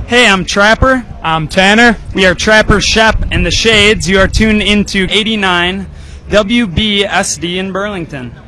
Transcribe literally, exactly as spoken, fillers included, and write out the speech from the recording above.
Hey, I'm Trapper. I'm Tanner. We are Trapper, Shep, and the Shades. You are tuned into eighty-nine W B S D in Burlington.